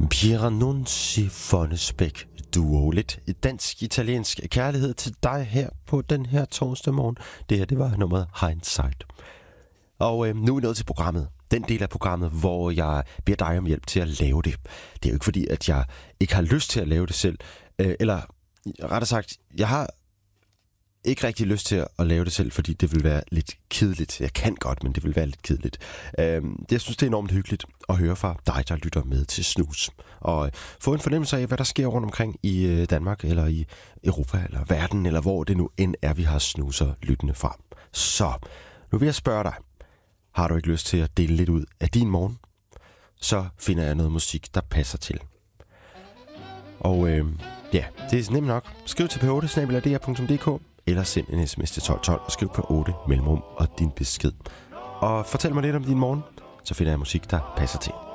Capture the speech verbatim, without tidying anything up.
Pierre Nunzi Fonnesbæk duo. Lidt dansk-italiensk kærlighed til dig her på den her torsdag morgen. Det her, det var nummeret Hindsight. Og øh, nu er vi nået til programmet. Den del af programmet, hvor jeg beder dig om hjælp til at lave det. Det er jo ikke fordi, at jeg ikke har lyst til at lave det selv. Øh, eller rettere sagt, jeg har ikke rigtig lyst til at lave det selv, fordi det vil være lidt kedeligt. Jeg kan godt, men det vil være lidt kedeligt. Øh, jeg synes, det er enormt hyggeligt at høre fra dig, der lytter med til Snus. Og få en fornemmelse af, hvad der sker rundt omkring i Danmark, eller i Europa, eller verden, eller hvor det nu end er, vi har snuser lyttende fra. Så nu vil jeg spørge dig. Har du ikke lyst til at dele lidt ud af din morgen? Så finder jeg noget musik, der passer til. Og øh, ja, det er nemt nok. Skriv til p otte snabel-a d r punktum d k eller send en sms til tolv tolv og skriv på otte mellemrum og din besked. Og fortæl mig lidt om din morgen, så finder jeg musik, der passer til.